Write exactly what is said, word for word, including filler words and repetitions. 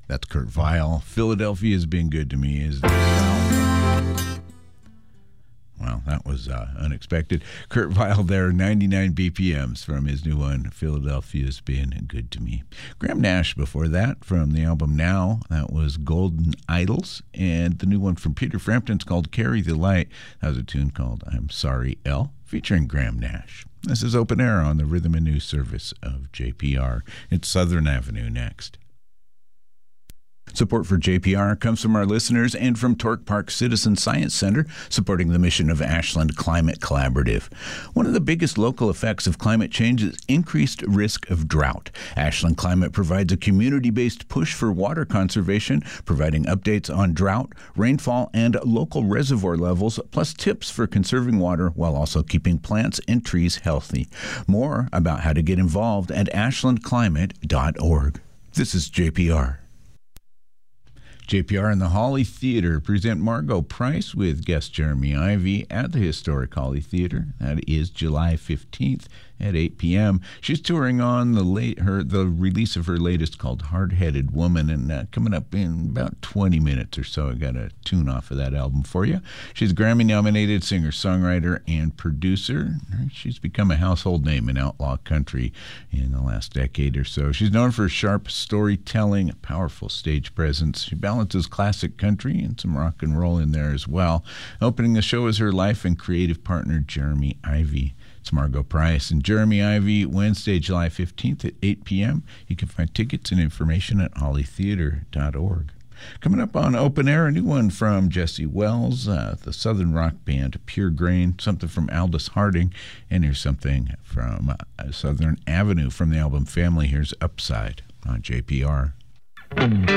That's Kurt Vile. Philadelphia's been good to me. Is well, well, that was uh, unexpected. Kurt Vile there, ninety-nine B P Ms from his new one, Philadelphia's Been Good to Me. Graham Nash before that from the album Now. That was Golden Idols. And the new one from Peter Frampton's called Carry the Light. That was a tune called I'm Sorry, Elle, featuring Graham Nash. This is Open Air on the Rhythm and News service of J P R. It's Southern Avenue next. Support for J P R comes from our listeners and from Torque Park Citizen Science Center, supporting the mission of Ashland Climate Collaborative. One of the biggest local effects of climate change is increased risk of drought. Ashland Climate provides a community-based push for water conservation, providing updates on drought, rainfall, and local reservoir levels, plus tips for conserving water while also keeping plants and trees healthy. More about how to get involved at ashland climate dot org. This is J P R. J P R and the Holly Theater present Margot Price with guest Jeremy Ivy at the historic Holly Theater. That is July fifteenth at eight p.m. She's touring on the late her the release of her latest called Hard-Headed Woman, and uh, coming up in about twenty minutes or so, I got a tune off of that album for you. She's a Grammy-nominated singer-songwriter and producer. She's become a household name in outlaw country in the last decade or so. She's known for sharp storytelling, powerful stage presence. She balances classic country and some rock and roll in there as well. Opening the show is her life and creative partner, Jeremy Ivy. It's Margot Price and Jeremy Ivy, Wednesday, July fifteenth at eight p.m. You can find tickets and information at holly theater dot org. Coming up on Open Air, a new one from Jesse Wells, uh, the Southern rock band Pure Grain, something from Aldous Harding, and here's something from uh, Southern Avenue from the album Family. Here's Upside on J P R.